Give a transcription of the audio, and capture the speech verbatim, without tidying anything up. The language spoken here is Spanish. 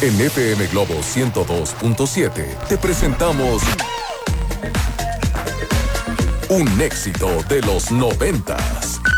En F M Globo ciento dos punto siete te presentamos un éxito de los noventas.